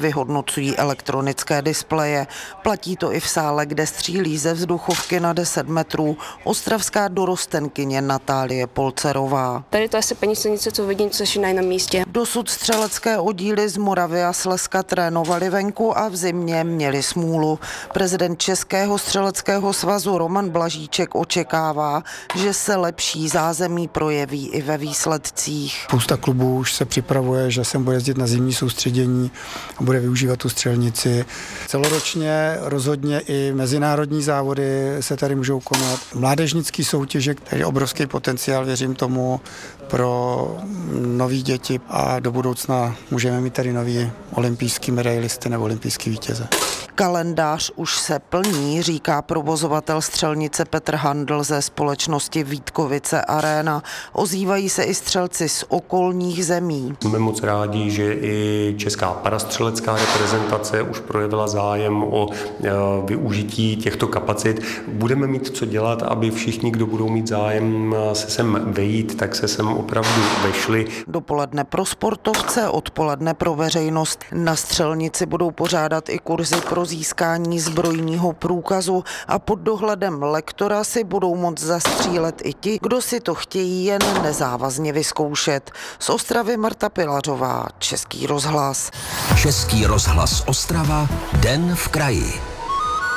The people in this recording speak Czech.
vyhodnocují elektronické displeje. Platí to i v sále, kde střílí ze vzduchovky na 10 metrů ostravská dorostenkyně Natálie Polcerová. Tady to asi paní silnice, co vidím, co je na jiném místě. Dosud střelecké oddíly z Moravy a Slezska trénovali venku a v zimě měli smůlu. Prezident Českého střeleckého svazu Roman Blažíček očekává, že se lepší zázemí projeví i ve výsledcích. Spousta klubů už se připravuje, že sem bude jezdit na zimní soustředění a bude využívat tu střelnici. Celoročně rozhodně i mezinárodní závody se tady můžou konat. Mládežnický soutěže, který je obrovský potenciál, věřím tomu, pro nový děti a do budoucna můžeme mít tady nový olympijský medailisty nebo olympijský vítěze. Kalendář už se plní, říká provozovatel střelnice Petr Handl ze společnosti Vítkovice Arena. Ozývají se i střelci z okolních zemí. Jsme moc rádi, že i česká parastřelecká reprezentace už projevila zájem o využití těchto kapacit. Budeme mít co dělat, aby všichni, kdo budou mít zájem se sem vejít, tak se sem opravdu vešli. Dopoledne pro sportovce, odpoledne pro veřejnost. Na střelnici budou pořádat i kurzy pro získání zbrojního průkazu a pod dohledem lektora si budou moct zastřílet i ti, kdo si to chtějí jen nezávazně vyzkoušet. Z Ostravy Marta Pilařová, Český rozhlas. Český rozhlas Ostrava, Den v kraji.